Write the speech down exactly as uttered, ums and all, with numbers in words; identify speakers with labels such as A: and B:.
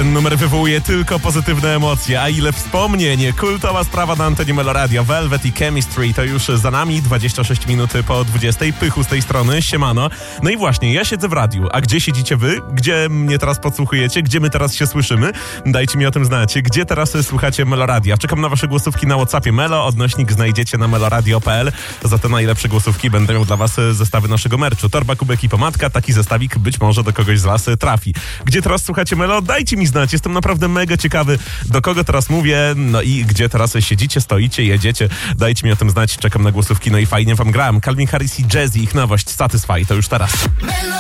A: Ten numer wywołuje tylko pozytywne emocje, a ile wspomnień. Kultowa sprawa na antenie Meloradio. Velvet i Chemistry to już za nami. dwadzieścia sześć minut po dwudziestej. Pychu z tej strony, siemano. No i właśnie, ja siedzę w radiu. A gdzie siedzicie wy? Gdzie mnie teraz podsłuchujecie? Gdzie my teraz się słyszymy? Dajcie mi o tym znać. Gdzie teraz słuchacie Meloradia? Czekam na wasze głosówki na WhatsAppie Melo. Odnośnik znajdziecie na meloradio kropka p l. Za te najlepsze głosówki będę miał dla was zestawy naszego merchu. Torba, kubek i pomadka. Taki zestawik być może do kogoś z was trafi. Gdzie teraz słuchacie Melo? Dajcie mi znać. Jestem naprawdę mega ciekawy, do kogo teraz mówię. No i gdzie teraz siedzicie, stoicie, jedziecie. Dajcie mi o tym znać. Czekam na głosówki. No i fajnie wam gram. Calvin Harris i Jazzy. Ich nowość Satisfy to już teraz.